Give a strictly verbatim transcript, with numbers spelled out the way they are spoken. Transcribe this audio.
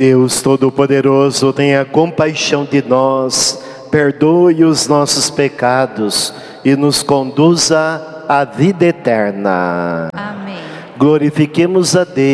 Deus Todo-Poderoso, tenha compaixão de nós, perdoe os nossos pecados e nos conduza à vida eterna. Amém. Glorifiquemos a Deus.